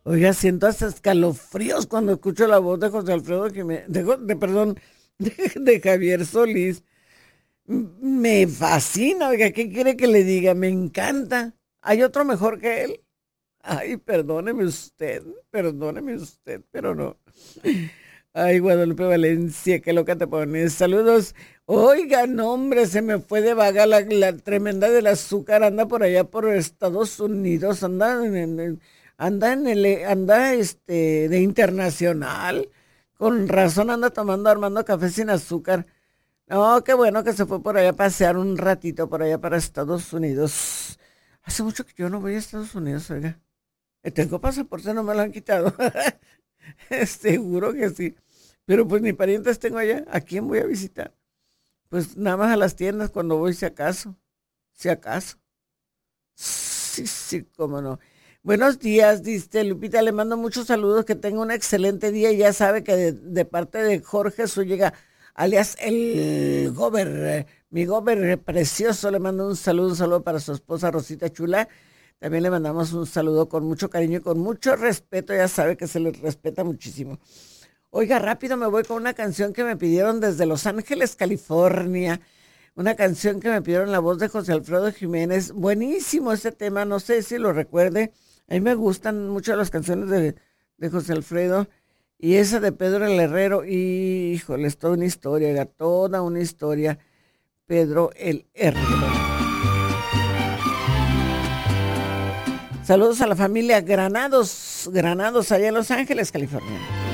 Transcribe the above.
Oiga, siento hasta escalofríos cuando escucho la voz de José Alfredo Jiménez, perdón, de Javier Solís. Me fascina, oiga, ¿qué quiere que le diga? Me encanta. ¿Hay otro mejor que él? Ay, perdóneme usted, pero no. Ay, Guadalupe Valencia, qué loca te pones. Saludos. Oiga, no, hombre, se me fue de vaga la tremenda del azúcar. Anda por allá por Estados Unidos. Anda de internacional. Con razón anda tomando Armando café sin azúcar. No, qué bueno que se fue por allá a pasear un ratito por allá para Estados Unidos. Hace mucho que yo no voy a Estados Unidos, oiga. Tengo pasaporte, no me lo han quitado. Seguro que sí. Pero pues ni parientes tengo allá. ¿A quién voy a visitar? Pues nada más a las tiendas cuando voy, si acaso. Si acaso. Sí, sí, cómo no. Buenos días, dice Lupita. Le mando muchos saludos. Que tenga un excelente día. Y ya sabe que de parte de Jorge Zúñiga, alias el Gober, mi Gober precioso, le mando un saludo para su esposa Rosita Chula. También le mandamos un saludo con mucho cariño y con mucho respeto. Ya sabe que se le respeta muchísimo. Oiga, rápido me voy con una canción que me pidieron desde Los Ángeles, California. Una canción que me pidieron la voz de José Alfredo Jiménez. Buenísimo ese tema, no sé si lo recuerde. A mí me gustan mucho las canciones de José Alfredo. Y esa de Pedro el Herrero. Y, híjole, es toda una historia, oiga, toda una historia. Pedro el Herrero. Saludos a la familia Granados allá en Los Ángeles, California.